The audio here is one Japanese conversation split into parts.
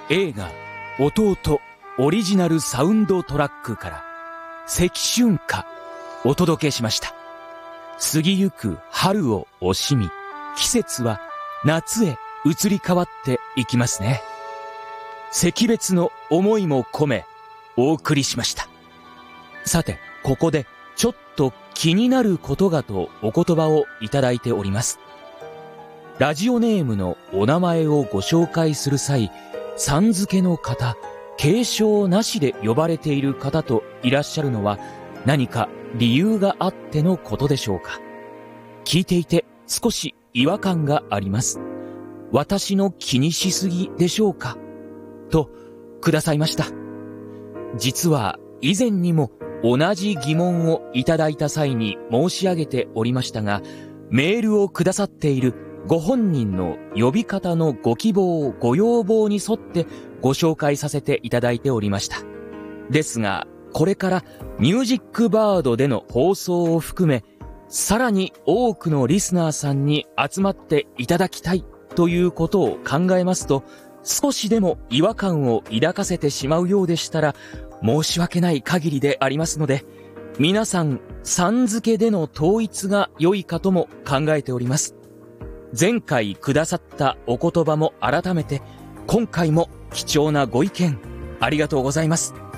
映画弟オリジナルサウンドトラックから赤春歌お届けしました。過ぎゆく春を惜しみ、季節は夏へ移り変わっていきますね。惜別の思いも込めお送りしました。さて、ここでちょっと気になることがとお言葉をいただいております。ラジオネームのお名前をご紹介する際、さん付けの方、継承なしで呼ばれている方といらっしゃるのは何か理由があってのことでしょうか。聞いていて少し違和感があります。私の気にしすぎでしょうかとくださいました。実は以前にも同じ疑問をいただいた際に申し上げておりましたが、メールをくださっているご本人の呼び方のご希望、ご要望に沿ってご紹介させていただいておりました。ですが、これからミュージックバードでの放送を含め、さらに多くのリスナーさんに集まっていただきたいということを考えますと、少しでも違和感を抱かせてしまうようでしたら、申し訳ない限りでありますので、皆さん、さん付けでの統一が良いかとも考えております。前回くださったお言葉も改めて、今回も貴重なご意見、ありがとうございます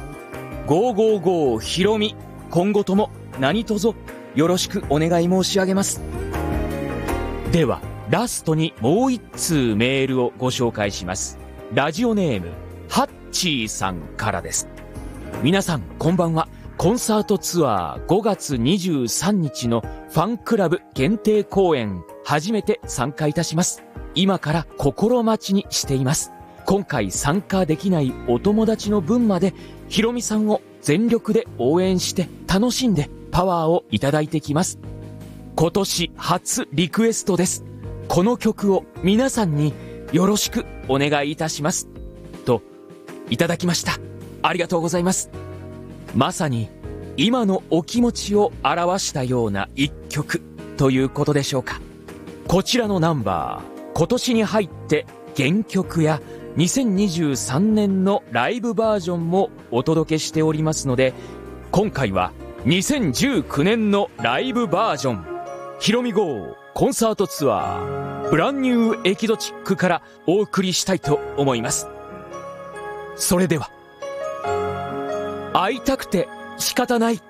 。555ひろみ、今後とも何卒よろしくお願い申し上げます。では、ラストにもう一通メールをご紹介します。ラジオネーム、ハッチーさんからです。皆さん、こんばんは。コンサートツアー5月23日のファンクラブ限定公演、初めて参加いたします。今から心待ちにしています。今回参加できないお友達の分まで、ひろみさんを全力で応援して楽しんでパワーをいただいてきます。今年初リクエストです。この曲を皆さんによろしくお願いいたします。と、いただきました。ありがとうございます。まさに今のお気持ちを表したような一曲ということでしょうか。こちらのナンバー、今年に入って原曲や2023年のライブバージョンもお届けしておりますので、今回は2019年のライブバージョン、ひろみ号コンサートツアーブランニューエキゾチックからお送りしたいと思います。それでは、会いたくて仕方ない。